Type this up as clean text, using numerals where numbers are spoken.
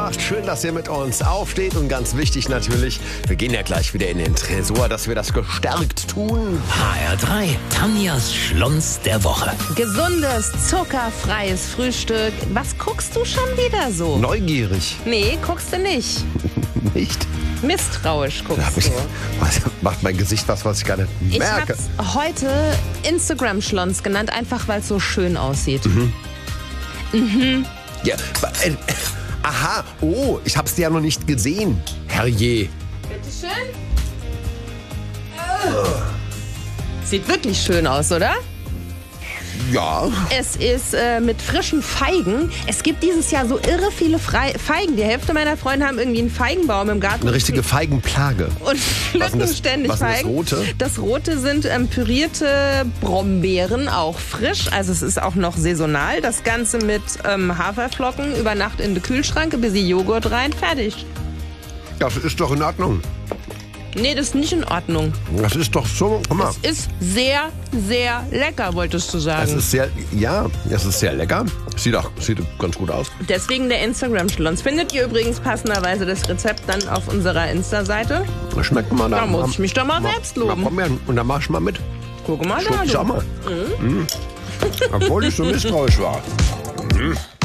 macht. Schön, dass ihr mit uns aufsteht. Und ganz wichtig natürlich, wir gehen ja gleich wieder in den Tresor, dass wir das gestärkt tun. HR3, Tanjas Schlons der Woche. Gesundes, zuckerfreies Frühstück. Was guckst du schon wieder so? Neugierig. Nee, guckst du nicht. Nicht? Misstrauisch guckst Was du. macht mein Gesicht was ich gar nicht Ich merke? hab's heute Instagram-Schlons genannt, einfach weil es so schön aussieht. Ja, aha, oh, ich hab's ja noch nicht gesehen. Herrje. Bitteschön. Sieht wirklich schön aus, oder? Ja, Es ist mit frischen Feigen. Es gibt dieses Jahr so irre viele Feigen. Die Hälfte meiner Freunde haben irgendwie einen Feigenbaum im Garten. eine richtige Feigenplage. Und pflücken das- ständig was ist das Feigen. Rote? Das Rote sind pürierte Brombeeren, auch frisch. Also es ist auch noch saisonal. Das Ganze mit Haferflocken über Nacht in den Kühlschrank, ein bisschen Joghurt rein, fertig. Das ist doch in Ordnung. Nee, das ist nicht in Ordnung. Das ist doch so, guck mal. Ist sehr, sehr lecker, wolltest du Es sagen. ist sehr, ja, es ist sehr lecker. Sieht ganz gut aus. Deswegen der Instagram-Schlons. Findet ihr übrigens passenderweise das Rezept dann auf unserer Insta-Seite? Schmeckt mal Da muss ich mich doch mal selbst loben. Na, komm her, und dann mach ich mal mit. Guck mal Schluck da, ich du. auch mal. Obwohl ich so misstrauisch war.